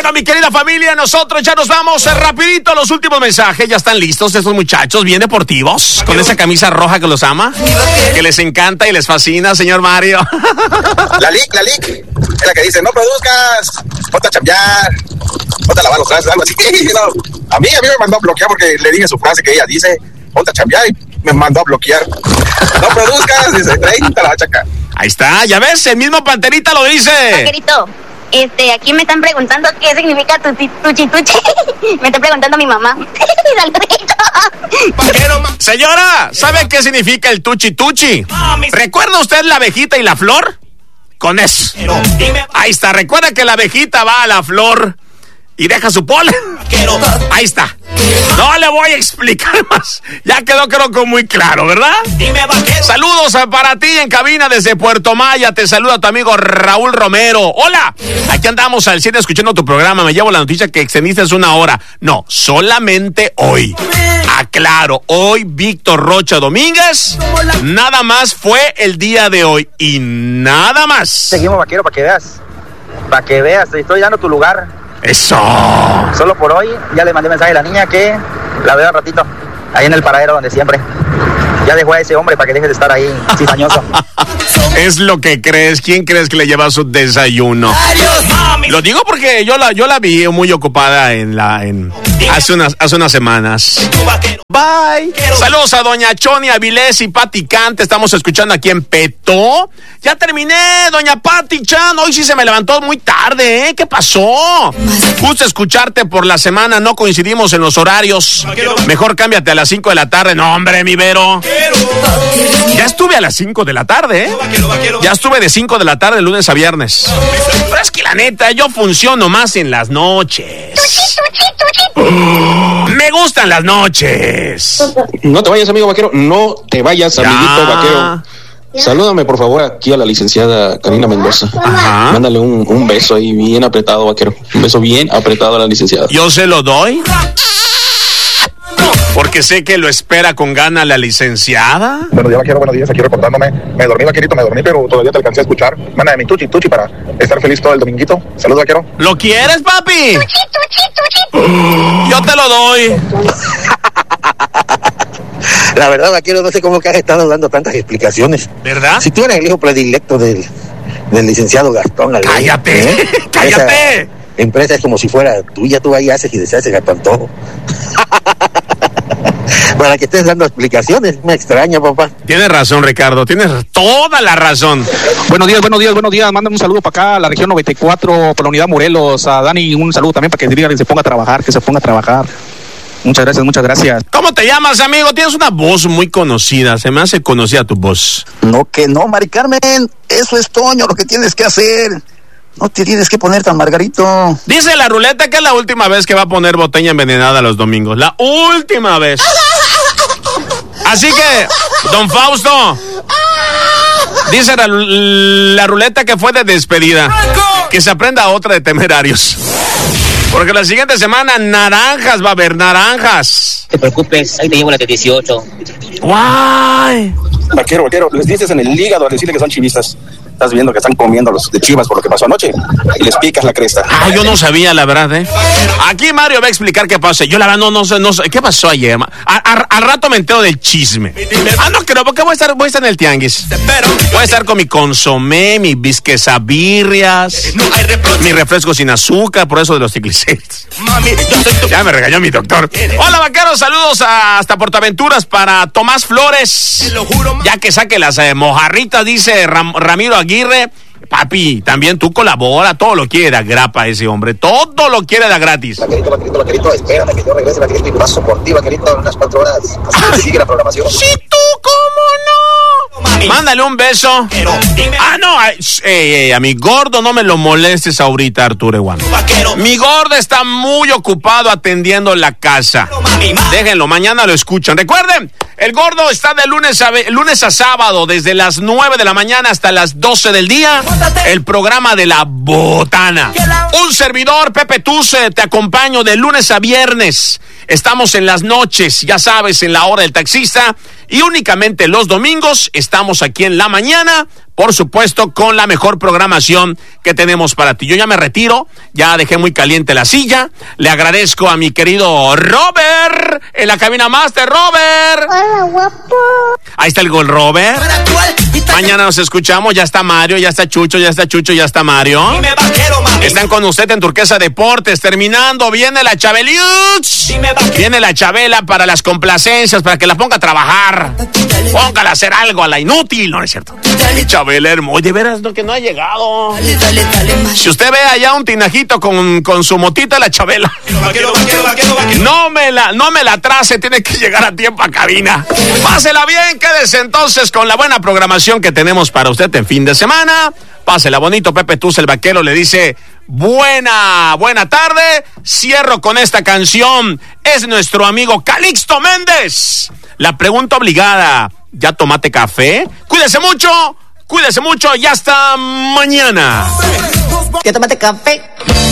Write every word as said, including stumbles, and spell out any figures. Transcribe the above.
Bueno, mi querida familia, nosotros ya nos vamos eh, rapidito a los últimos mensajes. Ya están listos estos muchachos, bien deportivos, con esa camisa roja que los ama, que les encanta y les fascina, señor Mario. La Lic, la Lic, es la que dice, no produzcas, ponte a chambear, ponte a lavar los trastes, algo así. No, a mí, a mí me mandó a bloquear porque le dije su frase que ella dice, ponte a chambear, y me mandó a bloquear. No produzcas, dice, treinta la chaca. Ahí está, ya ves, el mismo Panterita lo dice. Vaquerito, este, aquí me están preguntando qué significa tuchi tuchi. tuchi. Me está preguntando mi mamá. Señora, ¿sabe qué significa el tuchi tuchi? ¿Recuerda usted la abejita y la flor? Con eso. Ahí está, recuerda que la abejita va a la flor y deja su polen. Ahí está. No le voy a explicar más. Ya quedó creo que muy claro, ¿verdad? Saludos para ti en cabina desde Puerto Maya. Te saluda tu amigo Raúl Romero. Hola, aquí andamos al cien escuchando tu programa. Me llevo la noticia que extendiste una hora. No, solamente hoy. Aclaro, hoy Víctor Rocha Domínguez. Nada más fue el día de hoy. Y nada más. Seguimos, vaquero, para que veas. Para que veas, te estoy dando tu lugar. Eso. Solo por hoy, ya le mandé mensaje a la niña que la veo al ratito, ahí en el paradero donde siempre. Ya dejó a ese hombre para que deje de estar ahí cizañoso. Es lo que crees. ¿Quién crees que le lleva su desayuno? Lo digo porque yo la yo la vi muy ocupada en la en hace unas hace unas semanas. Bye. Saludos a doña Choni Avilés y Pati Cante. Estamos escuchando aquí en Petó. Ya terminé, doña Pati Chan. Hoy sí se me levantó muy tarde, ¿eh? ¿Qué pasó? Justo escucharte por la semana, no coincidimos en los horarios. Mejor cámbiate a las cinco de la tarde. No, hombre, mi Vero. Ya estuve a las cinco de la tarde, ¿eh? Ya estuve de cinco de la tarde lunes a viernes. Pero es que la neta, yo funciono más en las noches. Me gustan las noches. No te vayas, amigo vaquero. No te vayas, ya. Amiguito vaquero. Salúdame, por favor, aquí a la licenciada Karina Mendoza. Ajá. Mándale un, un beso ahí bien apretado, vaquero. Un beso bien apretado a la licenciada. Yo se lo doy. Porque sé que lo espera con gana la licenciada. Buenos días, vaquero, buenos días, aquí reportándome. Me dormí, vaquerito, me dormí, pero todavía te alcancé a escuchar. Mándame mi tuchi tuchi para estar feliz todo el dominguito. Saludos, vaquero. ¿Lo quieres, papi? Tuchi, tuchi, tuchi. Yo te lo doy. La verdad, vaquero, no sé cómo que has estado dando tantas explicaciones. ¿Verdad? Si tú eres el hijo predilecto del, del licenciado Gastón Alberto. ¡Cállate! ¿Eh? ¡Cállate! Esa empresa es como si fuera tuya, tú ahí haces y deshaces a tu antojo. Para que estés dando explicaciones, me extraña, papá. Tienes razón, Ricardo, tienes toda la razón. Buenos días, buenos días, buenos días. Mándame un saludo para acá, a la región noventa y cuatro, por la unidad Morelos. A Dani, un saludo también para que diga que se ponga a trabajar, que se ponga a trabajar. Muchas gracias, muchas gracias. ¿Cómo te llamas, amigo? Tienes una voz muy conocida, se me hace conocida tu voz. No, que no, Mari Carmen, eso es Toño, lo que tienes que hacer. No te tienes que poner tan margarito. Dice la ruleta que es la última vez que va a poner botella envenenada los domingos. La última vez. Así que, don Fausto, dice la, la ruleta que fue de despedida. Que se aprenda otra de temerarios. Porque la siguiente semana, naranjas, va a haber naranjas. No te preocupes, ahí te llevo la de dieciocho. ¡Guay! Vaquero, vaquero, les dices en el hígado al decirle que son chivistas. Estás viendo que están comiendo los de Chivas por lo que pasó anoche y les picas la cresta. Ah, yo no sabía, la verdad, ¿eh? Aquí Mario va a explicar qué pasó. Yo la verdad no, no sé, no sé. ¿Qué pasó ayer? Al rato me entero del chisme. Ah, no creo, porque voy a estar, voy a estar en el tianguis. Voy a estar con mi consomé, mis bisquesabirrias, mi refresco sin azúcar, por eso de los triglicéridos. Ya me regañó mi doctor. Hola, vaqueros, saludos a, hasta Portaventuras para Tomás Flores. Ya que saque las eh, mojarritas, dice Ram, Ramiro Aguirre. Papi, también tú colabora, todo lo quiere dar grapa ese hombre, todo lo quiere dar gratis. Vaquerito, vaquerito, vaquerito, espérate que yo regrese, vaquerito, y paso por ti, vaquerito, en unas cuatro horas. Así sigue la programación. Sí, tú, ¿cómo no? Mándale un beso. Ah, no, ay, ey, ey, a mi gordo no me lo molestes ahorita, Arturo Eguán. Mi gordo está muy ocupado atendiendo la casa. Déjenlo, mañana lo escuchan. Recuerden, el gordo está de lunes a, lunes a sábado, desde las nueve de la mañana hasta las doce del día. El programa de la botana. Un servidor, Pepe Tuce, te acompaño de lunes a viernes. Estamos en las noches, ya sabes, en la hora del taxista. y únicamente los domingos estamos aquí en la mañana, por supuesto, con la mejor programación que tenemos para ti. Yo ya me retiro, ya dejé muy caliente la silla. Le agradezco a mi querido Robert en la cabina master. Robert. Hola, guapo. Ahí está el gol, Robert. Mañana nos escuchamos, ya está Mario, ya está Chucho, ya está Chucho, ya está Mario. Están con usted en Turquesa Deportes, terminando, viene la Chabeliux. Viene la Chabela para las complacencias, para que la ponga a trabajar. Póngala a hacer algo a la inútil, no, no es cierto. Chabela hermoso, de veras no, que no ha llegado. Si usted ve allá un tinajito con, con su motita, la Chabela. No me la, no me la trace, tiene que llegar a tiempo a cabina. Pásela bien, quédese entonces con la buena programación que tenemos para usted en fin de semana. Pásela bonito, Pepe Tuz, el vaquero, le dice buena, buena tarde. Cierro con esta canción, es nuestro amigo Calixto Méndez. La pregunta obligada, ¿ya tomaste café? Cuídese mucho, cuídese mucho y hasta mañana. ¿Ya tomaste café?